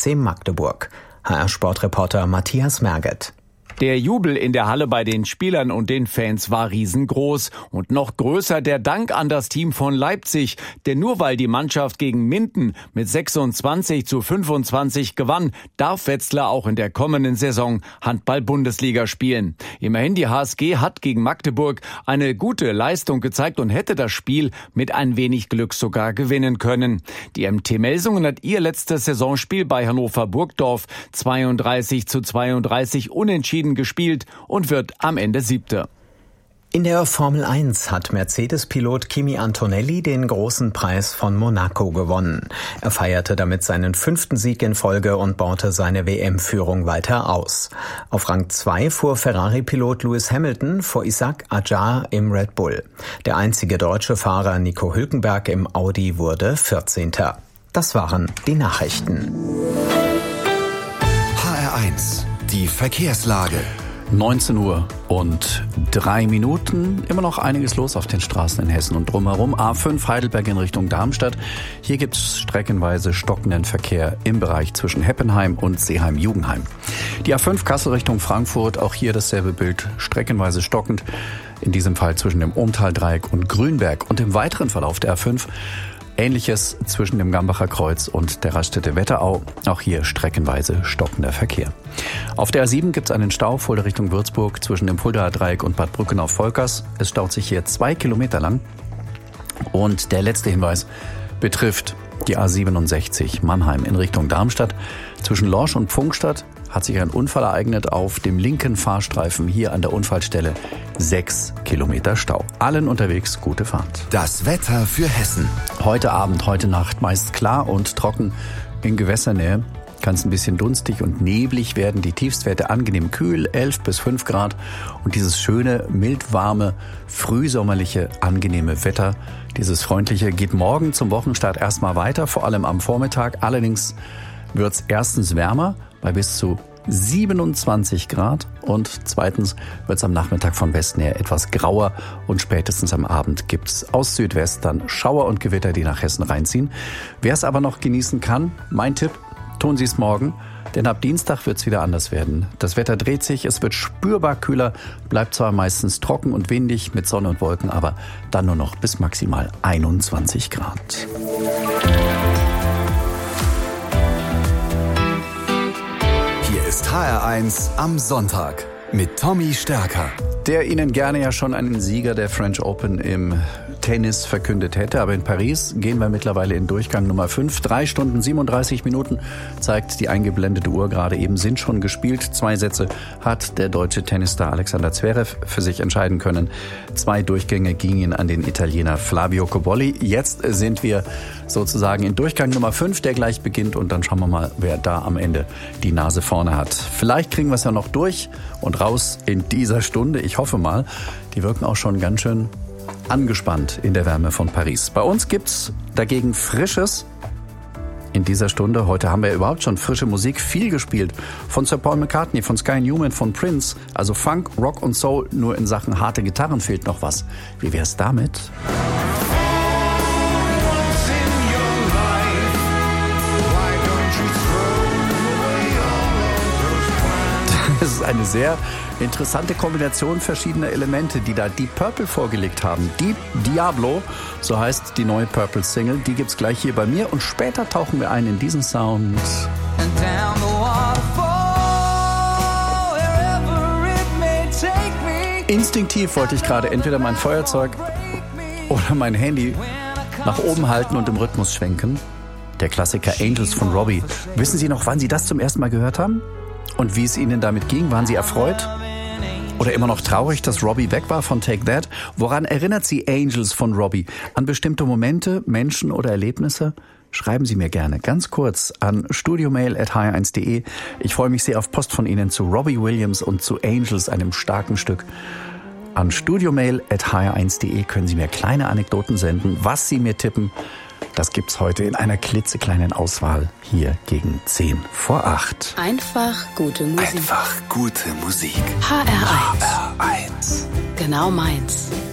SC Magdeburg. HR-Sportreporter Matthias Merget. Der Jubel in der Halle bei den Spielern und den Fans war riesengroß. Und noch größer der Dank an das Team von Leipzig. Denn nur weil die Mannschaft gegen Minden mit 26:25 gewann, darf Wetzlar auch in der kommenden Saison Handball-Bundesliga spielen. Immerhin, die HSG hat gegen Magdeburg eine gute Leistung gezeigt und hätte das Spiel mit ein wenig Glück sogar gewinnen können. Die MT Melsungen hat ihr letztes Saisonspiel bei Hannover Burgdorf 32:32 unentschieden gespielt und wird am Ende Siebter. In der Formel 1 hat Mercedes-Pilot Kimi Antonelli den großen Preis von Monaco gewonnen. Er feierte damit seinen 5. Sieg in Folge und baute seine WM-Führung weiter aus. Auf Rang 2 fuhr Ferrari-Pilot Lewis Hamilton vor Isaac Adjar im Red Bull. Der einzige deutsche Fahrer Nico Hülkenberg im Audi wurde 14. Das waren die Nachrichten. HR1, die Verkehrslage. 19 Uhr und 3 Minuten. Immer noch einiges los auf den Straßen in Hessen und drumherum. A5 Heidelberg in Richtung Darmstadt. Hier gibt es streckenweise stockenden Verkehr im Bereich zwischen Heppenheim und Seeheim-Jugenheim. Die A5 Kassel Richtung Frankfurt. Auch hier dasselbe Bild, streckenweise stockend. In diesem Fall zwischen dem Ohmtal-Dreieck und Grünberg. Und im weiteren Verlauf der A5 Ähnliches zwischen dem Gambacher Kreuz und der Raststätte Wetterau. Auch hier streckenweise stockender Verkehr. Auf der A7 gibt es einen Stau Fulda Richtung Würzburg zwischen dem Fuldaer Dreieck und Bad Brückenau-Volkers. Es staut sich hier 2 Kilometer lang. Und der letzte Hinweis betrifft die A67 Mannheim in Richtung Darmstadt. Zwischen Lorsch und Pfungstadt hat sich ein Unfall ereignet auf dem linken Fahrstreifen hier an der Unfallstelle. 6 Kilometer Stau. Allen unterwegs gute Fahrt. Das Wetter für Hessen. Heute Abend, heute Nacht meist klar und trocken. In Gewässernähe kann es ein bisschen dunstig und neblig werden. Die Tiefstwerte angenehm kühl, 11 bis 5 Grad. Und dieses schöne, mildwarme, frühsommerliche, angenehme Wetter, dieses freundliche, geht morgen zum Wochenstart erstmal weiter, vor allem am Vormittag. Allerdings wird es erstens wärmer bei bis zu 27 Grad und zweitens wird es am Nachmittag von Westen her etwas grauer und spätestens am Abend gibt es aus Südwest dann Schauer und Gewitter, die nach Hessen reinziehen. Wer es aber noch genießen kann, mein Tipp, tun Sie es morgen, denn ab Dienstag wird es wieder anders werden. Das Wetter dreht sich, es wird spürbar kühler, bleibt zwar meistens trocken und windig mit Sonne und Wolken, aber dann nur noch bis maximal 21 Grad. Ist HR1 am Sonntag mit Tommy Stärker. Der Ihnen gerne ja schon einen Sieger der French Open im Tennis verkündet hätte. Aber in Paris gehen wir mittlerweile in Durchgang Nummer 5. 3 Stunden 37 Minuten zeigt die eingeblendete Uhr gerade eben, sind schon gespielt. 2 Sätze hat der deutsche Tennisstar Alexander Zverev für sich entscheiden können. 2 Durchgänge gingen an den Italiener Flavio Cobolli. Jetzt sind wir sozusagen in Durchgang Nummer 5, der gleich beginnt. Und dann schauen wir mal, wer da am Ende die Nase vorne hat. Vielleicht kriegen wir es ja noch durch und raus in dieser Stunde. Ich hoffe mal, die wirken auch schon ganz schön angespannt in der Wärme von Paris. Bei uns gibt's dagegen Frisches in dieser Stunde. Heute haben wir überhaupt schon frische Musik, viel gespielt. Von Sir Paul McCartney, von Sky Newman, von Prince. Also Funk, Rock und Soul, nur in Sachen harte Gitarren fehlt noch was. Wie wär's damit? Das ist eine sehr interessante Kombination verschiedener Elemente, die da Deep Purple vorgelegt haben. Deep Diablo, so heißt die neue Purple-Single. Die gibt's gleich hier bei mir und später tauchen wir ein in diesen Sound. Instinktiv wollte ich gerade entweder mein Feuerzeug oder mein Handy nach oben halten und im Rhythmus schwenken. Der Klassiker Angels von Robbie. Wissen Sie noch, wann Sie das zum ersten Mal gehört haben? Und wie es Ihnen damit ging? Waren Sie erfreut? Oder immer noch traurig, dass Robbie weg war von Take That? Woran erinnert Sie Angels von Robbie? An bestimmte Momente, Menschen oder Erlebnisse? Schreiben Sie mir gerne ganz kurz an studiomail@hr1.de. Ich freue mich sehr auf Post von Ihnen zu Robbie Williams und zu Angels, einem starken Stück. An studiomail@hr1.de können Sie mir kleine Anekdoten senden, was Sie mir tippen. Das gibt's heute in einer klitzekleinen Auswahl hier gegen 10 vor 8. Einfach gute Musik. Einfach gute Musik. HR1. HR1. Genau meins.